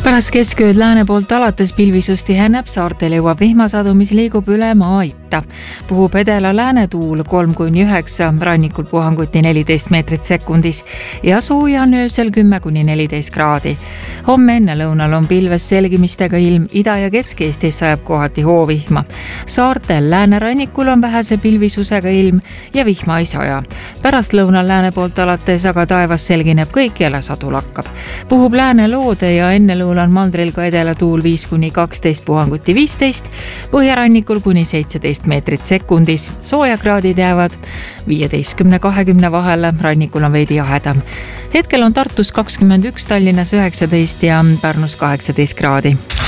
Pärast keskööd lääne poolt alates pilvisust tiheneb, saartel jõuab vihmasadu, mis liigub üle maa itta. Puhub edela-lääne tuul 3–9, rannikul puhanguti 14 meetrit sekundis ja sooja on öösel 10–14 kraadi. Homme enne lõunal on pilves selgimistega ilm, Ida- ja Kesk-Eestis sajab kohati hoovihma. Saartel läänerannikul on vähese pilvisusega ilm ja vihma ei saja. Pärast lõunal lääne poolt alates aga taevas selgineb kõik ja sadu lakkab. Puhub lääne loode ja enne lõunal mandril ka edela tuul 5–12, puhanguti 15, põhjarannikul kuni 17 meetrit sekundis. Soojakraadid jäävad 15–20 vahele, rannikul on veidi jahedam. Hetkel on Tartus 21, Tallinnas 19 ja Pärnus 18 kraadi.